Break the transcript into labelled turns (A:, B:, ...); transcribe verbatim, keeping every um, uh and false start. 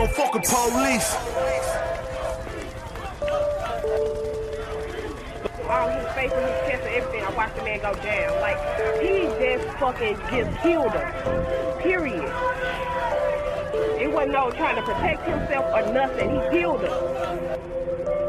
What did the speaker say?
A: Don't fuck with police.
B: All his face and his chest and everything, I watched the man go down. Like, he just fucking just killed him. Period. It wasn't no trying to protect himself or nothing. He killed him.